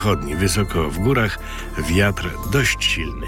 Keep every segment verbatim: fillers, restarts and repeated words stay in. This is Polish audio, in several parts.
Chodni wysoko w górach, wiatr dość silny.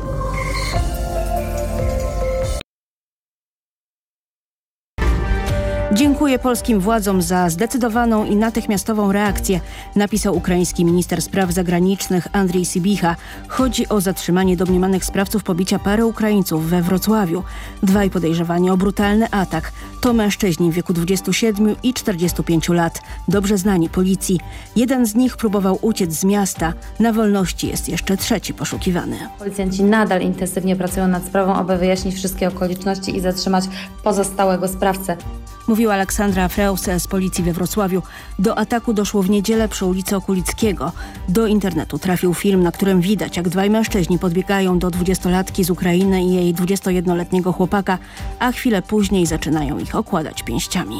Dziękuję polskim władzom za zdecydowaną i natychmiastową reakcję, napisał ukraiński minister spraw zagranicznych Andrii Sybiha. Chodzi o zatrzymanie domniemanych sprawców pobicia pary Ukraińców we Wrocławiu. Dwaj podejrzewani o brutalny atak to mężczyźni w wieku dwudziestu siedmiu i czterdziestu pięciu lat, dobrze znani policji. Jeden z nich próbował uciec z miasta. Na wolności jest jeszcze trzeci poszukiwany. Policjanci nadal intensywnie pracują nad sprawą, aby wyjaśnić wszystkie okoliczności i zatrzymać pozostałego sprawcę. Mówiła Aleksandra Freus z policji we Wrocławiu. Do ataku doszło w niedzielę przy ulicy Okulickiego. Do internetu trafił film, na którym widać, jak dwaj mężczyźni podbiegają do dwudziestolatki z Ukrainy i jej dwudziestojednoletniego chłopaka, a chwilę później zaczynają ich okładać pięściami.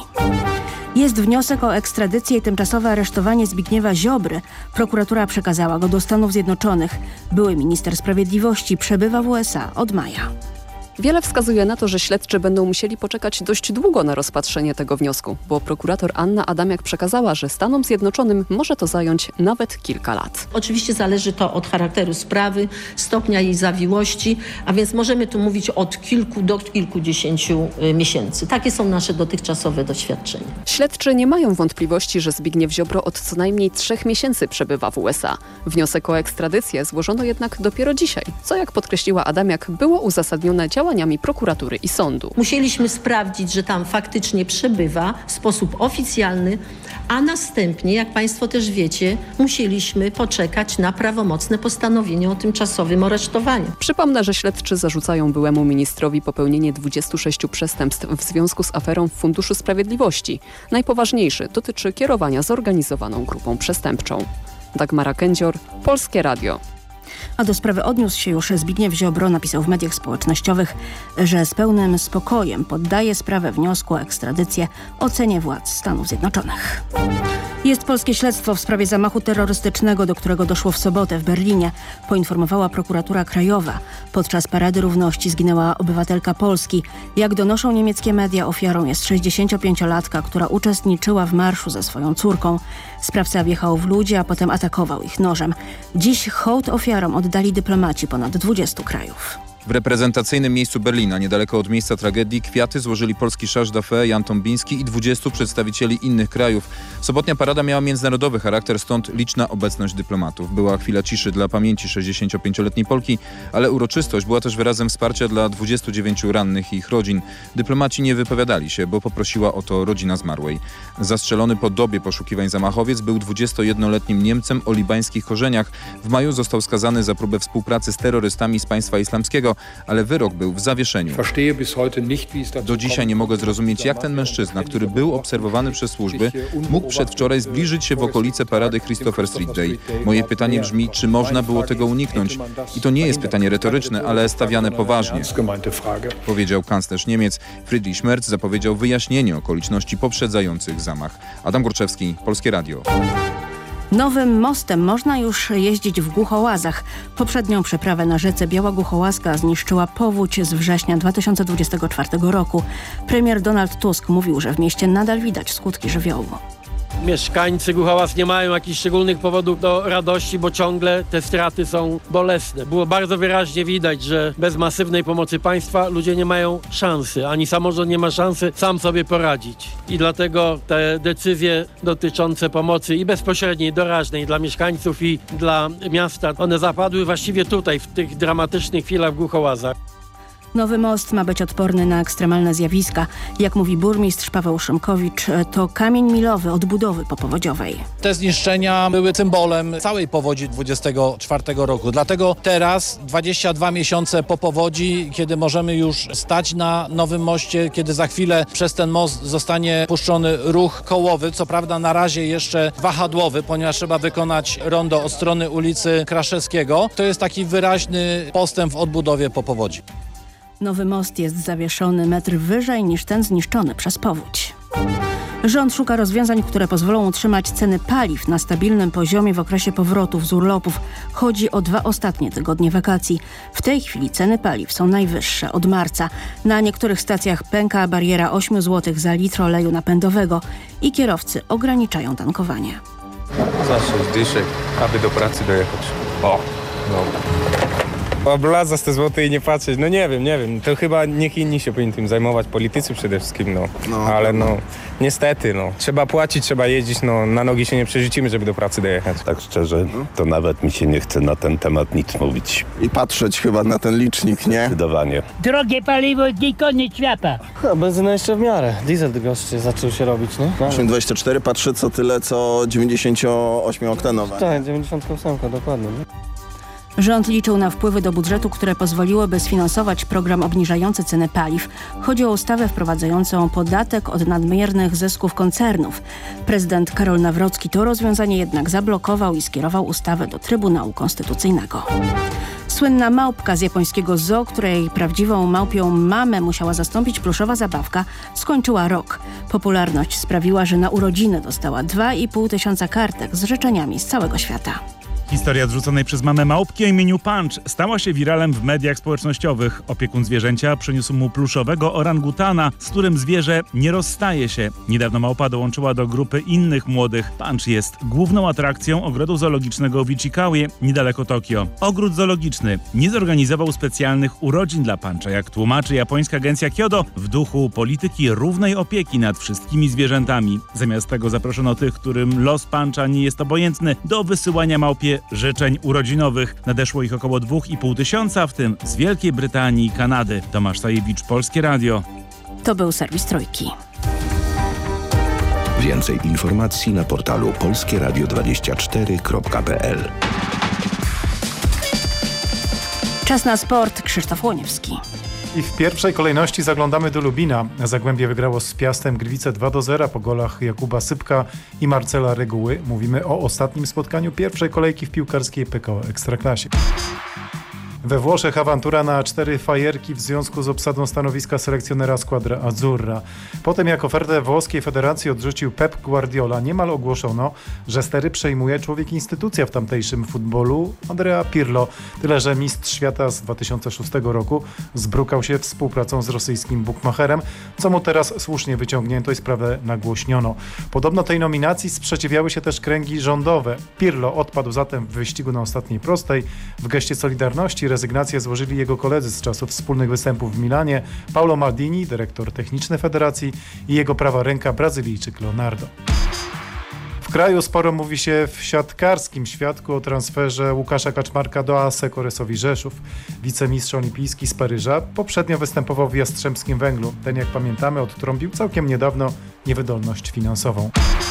Jest wniosek o ekstradycję i tymczasowe aresztowanie Zbigniewa Ziobry. Prokuratura przekazała go do Stanów Zjednoczonych. Były minister sprawiedliwości przebywa w U S A od maja. Wiele wskazuje na to, że śledczy będą musieli poczekać dość długo na rozpatrzenie tego wniosku, bo prokurator Anna Adamiak przekazała, że Stanom Zjednoczonym może to zająć nawet kilka lat. Oczywiście zależy to od charakteru sprawy, stopnia jej zawiłości, a więc możemy tu mówić od kilku do kilkudziesięciu miesięcy. Takie są nasze dotychczasowe doświadczenia. Śledczy nie mają wątpliwości, że Zbigniew Ziobro od co najmniej trzech miesięcy przebywa w U S A. Wniosek o ekstradycję złożono jednak dopiero dzisiaj, co jak podkreśliła Adamiak było uzasadnione działaniami działaniami prokuratury i sądu. Musieliśmy sprawdzić, że tam faktycznie przebywa w sposób oficjalny, a następnie, jak Państwo też wiecie, musieliśmy poczekać na prawomocne postanowienie o tymczasowym aresztowaniu. Przypomnę, że śledczy zarzucają byłemu ministrowi popełnienie dwudziestu sześciu przestępstw w związku z aferą w Funduszu Sprawiedliwości. Najpoważniejszy dotyczy kierowania zorganizowaną grupą przestępczą. Dagmara Kędzior, Polskie Radio. A do sprawy odniósł się już Zbigniew Ziobro, napisał w mediach społecznościowych, że z pełnym spokojem poddaje sprawę wniosku o ekstradycję ocenie władz Stanów Zjednoczonych. Jest polskie śledztwo w sprawie zamachu terrorystycznego, do którego doszło w sobotę w Berlinie, poinformowała prokuratura krajowa. Podczas Parady Równości zginęła obywatelka Polski. Jak donoszą niemieckie media, ofiarą jest sześćdziesięciopięciolatka, która uczestniczyła w marszu ze swoją córką. Sprawca wjechał w ludzi, a potem atakował ich nożem. Dziś hołd ofiarom oddali dyplomaci ponad dwudziestu krajów. W reprezentacyjnym miejscu Berlina, niedaleko od miejsca tragedii, kwiaty złożyli polski Charles d'Affaires, Jan Tombiński i dwudziestu przedstawicieli innych krajów. Sobotnia parada miała międzynarodowy charakter, stąd liczna obecność dyplomatów. Była chwila ciszy dla pamięci sześćdziesięciopięcioletniej Polki, ale uroczystość była też wyrazem wsparcia dla dwudziestu dziewięciu rannych i ich rodzin. Dyplomaci nie wypowiadali się, bo poprosiła o to rodzina zmarłej. Zastrzelony po dobie poszukiwań zamachowiec był dwudziestojednoletnim Niemcem o libańskich korzeniach. W maju został skazany za próbę współpracy z terrorystami z państwa islamskiego, ale wyrok był w zawieszeniu. Do dzisiaj nie mogę zrozumieć, jak ten mężczyzna, który był obserwowany przez służby, mógł przedwczoraj zbliżyć się w okolice parady Christopher Street Day. Moje pytanie brzmi, czy można było tego uniknąć? I to nie jest pytanie retoryczne, ale stawiane poważnie, powiedział kanclerz Niemiec. Friedrich Merz zapowiedział wyjaśnienie okoliczności poprzedzających zamach. Adam Górczewski, Polskie Radio. Nowym mostem można już jeździć w Głuchołazach. Poprzednią przeprawę na rzece Biała Głuchołazka zniszczyła powódź z września dwa tysiące dwudziestego czwartego roku. Premier Donald Tusk mówił, że w mieście nadal widać skutki żywiołu. Mieszkańcy Głuchołaz nie mają jakichś szczególnych powodów do radości, bo ciągle te straty są bolesne. Było bardzo wyraźnie widać, że bez masywnej pomocy państwa ludzie nie mają szansy, ani samorząd nie ma szansy sam sobie poradzić. I dlatego te decyzje dotyczące pomocy i bezpośredniej, doraźnej dla mieszkańców i dla miasta, one zapadły właściwie tutaj, w tych dramatycznych chwilach w Głuchołazach. Nowy most ma być odporny na ekstremalne zjawiska. Jak mówi burmistrz Paweł Szymkowicz, to kamień milowy odbudowy popowodziowej. Te zniszczenia były symbolem całej powodzi dwudziestego czwartego roku. Dlatego teraz, dwadzieścia dwa miesiące po powodzi, kiedy możemy już stać na nowym moście, kiedy za chwilę przez ten most zostanie puszczony ruch kołowy, co prawda na razie jeszcze wahadłowy, ponieważ trzeba wykonać rondo od strony ulicy Kraszewskiego. To jest taki wyraźny postęp w odbudowie po powodzi. Nowy most jest zawieszony metr wyżej niż ten zniszczony przez powódź. Rząd szuka rozwiązań, które pozwolą utrzymać ceny paliw na stabilnym poziomie w okresie powrotów z urlopów. Chodzi o dwa ostatnie tygodnie wakacji. W tej chwili ceny paliw są najwyższe od marca. Na niektórych stacjach pęka bariera ośmiu złotych za litr oleju napędowego i kierowcy ograniczają tankowanie. za sześć dyszek, aby do pracy dojechać. O, no. Oblać za sto złotych i nie patrzeć, no nie wiem, nie wiem. To chyba niech inni się powinni tym zajmować, politycy przede wszystkim, no. no Ale no, niestety, no. Trzeba płacić, trzeba jeździć, no. Na nogi się nie przerzucimy, żeby do pracy dojechać. Tak szczerze, to nawet mi się nie chce na ten temat nic mówić. I patrzeć chyba na ten licznik, nie? Zdecydowanie. Drogie paliwo, nie koniec świata. A benzyna jeszcze w miarę. Diesel droższy zaczął się robić, nie? osiemset dwadzieścia cztery patrzy co tyle, co dziewięćdziesięcioośmioktanowe. Tak, dziewięćdziesiąt osiem, dokładnie. Nie? Rząd liczył na wpływy do budżetu, które pozwoliłyby sfinansować program obniżający ceny paliw. Chodzi o ustawę wprowadzającą podatek od nadmiernych zysków koncernów. Prezydent Karol Nawrocki to rozwiązanie jednak zablokował i skierował ustawę do Trybunału Konstytucyjnego. Słynna małpka z japońskiego zoo, której prawdziwą małpią mamę musiała zastąpić pluszowa zabawka, skończyła rok. Popularność sprawiła, że na urodziny dostała dwa i pół tysiąca kartek z życzeniami z całego świata. Historia odrzuconej przez mamę małpki o imieniu Punch stała się wiralem w mediach społecznościowych. Opiekun zwierzęcia przyniósł mu pluszowego orangutana, z którym zwierzę nie rozstaje się. Niedawno małpa dołączyła do grupy innych młodych. Punch jest główną atrakcją ogrodu zoologicznego w Ichikawie, niedaleko Tokio. Ogród zoologiczny nie zorganizował specjalnych urodzin dla Puncha, jak tłumaczy japońska agencja Kyodo, w duchu polityki równej opieki nad wszystkimi zwierzętami. Zamiast tego zaproszono tych, którym los Puncha nie jest obojętny, do wysyłania małpie życzeń urodzinowych. Nadeszło ich około dwa i pół tysiąca, w tym z Wielkiej Brytanii i Kanady. Tomasz Sajewicz, Polskie Radio. To był serwis Trójki. Więcej informacji na portalu polskie radio dwadzieścia cztery kropka p l. Czas na sport. Krzysztof Łoniewski. I w pierwszej kolejności zaglądamy do Lubina. Zagłębie wygrało z Piastem Gliwice dwa do zera po golach Jakuba Sypka i Marcela Reguły. Mówimy o ostatnim spotkaniu pierwszej kolejki w piłkarskiej P K O Ekstraklasie. We Włoszech awantura na cztery fajerki w związku z obsadą stanowiska selekcjonera Squadra Azzurra. Potem jak ofertę włoskiej federacji odrzucił Pep Guardiola, niemal ogłoszono, że stery przejmuje człowiek instytucja w tamtejszym futbolu, Andrea Pirlo. Tyle, że mistrz świata z dwa tysiące szóstego roku zbrukał się współpracą z rosyjskim bukmacherem, co mu teraz słusznie wyciągnięto i sprawę nagłośniono. Podobno tej nominacji sprzeciwiały się też kręgi rządowe. Pirlo odpadł zatem w wyścigu na ostatniej prostej. W geście solidarności rezygnację złożyli jego koledzy z czasów wspólnych występów w Milanie, Paolo Maldini, dyrektor techniczny federacji, i jego prawa ręka Brazylijczyk Leonardo. W kraju sporo mówi się w siatkarskim świadku o transferze Łukasza Kaczmarka do A S E Koresowi Rzeszów. Wicemistrz olimpijski z Paryża poprzednio występował w Jastrzębskim Węglu. Ten, jak pamiętamy, odtrąbił całkiem niedawno niewydolność finansową.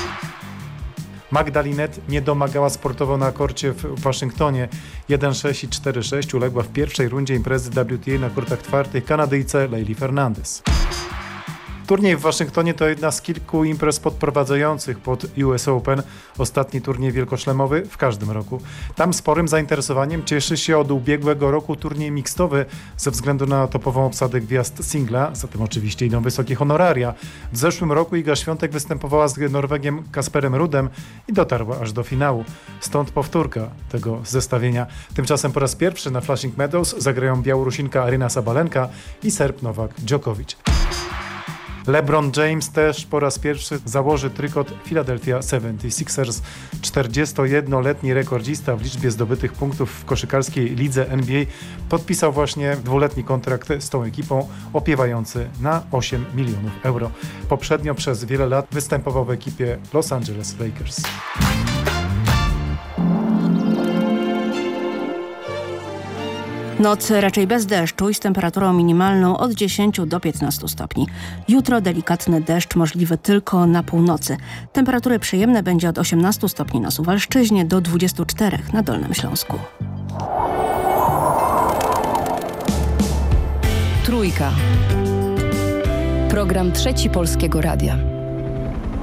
Magda Linette nie domagała sportowo na korcie w Waszyngtonie. jeden sześć i cztery sześć uległa w pierwszej rundzie imprezy W T A na kortach twardych Kanadyjce Leili Fernandez. Turniej w Waszyngtonie to jedna z kilku imprez podprowadzających pod U S Open, ostatni turniej wielkoszlemowy w każdym roku. Tam sporym zainteresowaniem cieszy się od ubiegłego roku turniej mixtowy ze względu na topową obsadę gwiazd singla, zatem oczywiście idą wysokie honoraria. W zeszłym roku Iga Świątek występowała z Norwegiem Kasperem Rudem i dotarła aż do finału. Stąd powtórka tego zestawienia. Tymczasem po raz pierwszy na Flushing Meadows zagrają Białorusinka Aryna Sabalenka i Serb Nowak Djokovic. LeBron James też po raz pierwszy założy trykot Philadelphia seventy-sixers. czterdziestojednoletni rekordzista w liczbie zdobytych punktów w koszykarskiej lidze N B A podpisał właśnie dwuletni kontrakt z tą ekipą, opiewający na osiem milionów euro. Poprzednio przez wiele lat występował w ekipie Los Angeles Lakers. Noc raczej bez deszczu i z temperaturą minimalną od dziesięciu do piętnastu stopni. Jutro delikatny deszcz możliwy tylko na północy. Temperatury przyjemne będzie od osiemnastu stopni na Suwalszczyźnie do dwudziestu czterech na Dolnym Śląsku. Trójka. Program Trzeci Polskiego Radia.